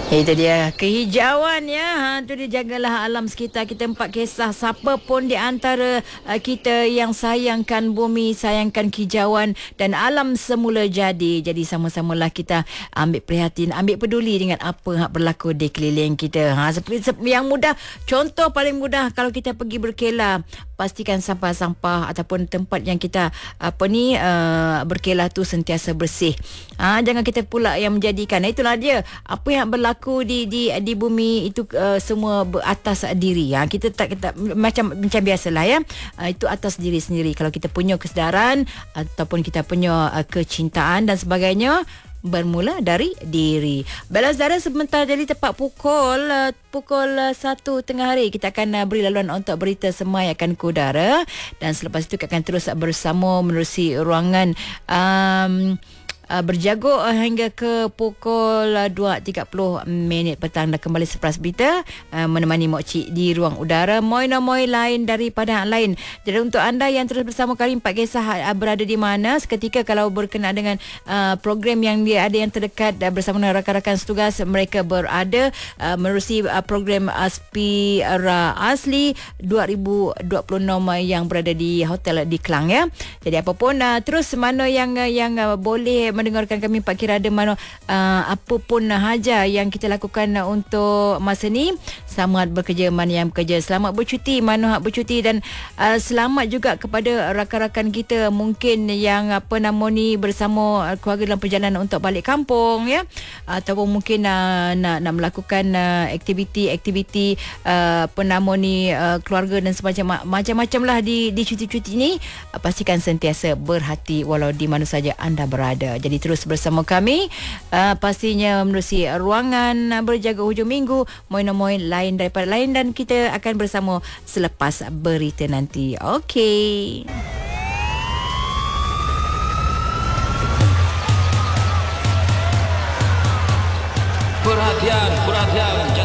Itu dia kehijauan ya. Itu dia, jagalah alam sekitar kita. 4 kisah siapa pun di antara kita yang sayangkan bumi, sayangkan kehijauan dan alam semula jadi. Jadi sama-samalah kita ambil prihatin, ambil peduli dengan apa yang berlaku di keliling kita. Seperti yang mudah, contoh paling mudah kalau kita pergi berkelah, pastikan sampah-sampah ataupun tempat yang kita berkelah tu sentiasa bersih. Jangan kita pula yang menjadikan, itulah dia apa yang berlaku di bumi itu semua atas diri. Kita macam biasalah ya. Itu atas diri sendiri. Kalau kita punya kesedaran ataupun kita punya kecintaan dan sebagainya, bermula dari diri. Bella Zara sebentar jadi tepat pukul 1 tengah hari kita akan beri laluan untuk berita semayakan ke udara, dan selepas itu kita akan terus bersama menerusi ruangan berjago hingga ke pukul 2.30 petang. Dah kembali seperas berita menemani Mok Cik di ruang udara. Moi lain daripada yang lain. Jadi untuk anda yang terus bersama kami 4 kisah berada di mana seketika, kalau berkenaan dengan program yang dia ada yang terdekat bersama dengan rakan-rakan setugas, mereka berada menerusi program Aspira Asli 2026 yang berada di hotel di Klang ya. Jadi apapun terus mana yang boleh mendengarkan kami Pak Kirada, mana apa pun haja yang kita lakukan untuk masa ni. Selamat bekerja mana yang bekerja, selamat bercuti mana hak bercuti, dan selamat juga kepada rakan-rakan kita mungkin yang bersama keluarga dalam perjalanan untuk balik kampung ya, ataupun mungkin nak melakukan aktiviti keluarga dan macam-macam lah di cuti-cuti ni. Pastikan sentiasa berhati walau di mana saja anda berada. Jadi terus bersama kami pastinya menerusi ruangan berjaga hujung minggu, moi lain daripada lain, dan kita akan bersama selepas berita nanti. Okey. Perhatian